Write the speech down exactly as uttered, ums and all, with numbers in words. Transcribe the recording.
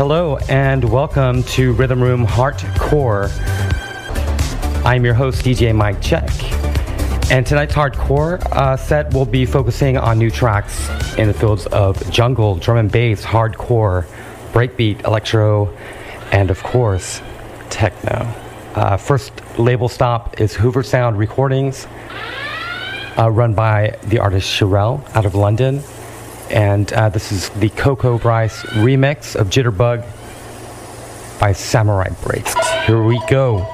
Hello and welcome to Rhythm Room Hardcore. I'm your host, D J Mike Check. And tonight's hardcore uh, set will be focusing on new tracks in the fields of jungle, drum and bass, hardcore, breakbeat, electro, and of course, techno. Uh, first label stop is Hoover Sound Recordings, uh, run by the artist Sherelle out of London. And uh, this is the Coco Bryce remix of Jitterbug by Samurai Breaks. Here we go.